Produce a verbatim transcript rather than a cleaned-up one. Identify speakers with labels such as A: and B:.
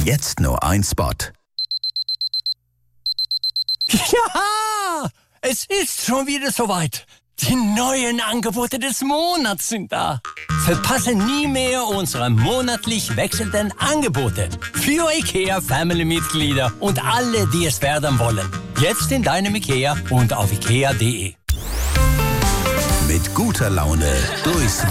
A: Jetzt nur ein Spot.
B: Ja, es ist schon wieder soweit. Die neuen Angebote des Monats sind da. Verpasse nie mehr unsere monatlich wechselnden Angebote für IKEA Family-Mitglieder und alle, die es werden wollen. Jetzt in deinem IKEA und auf ikea punkt de.
A: Mit guter Laune durchs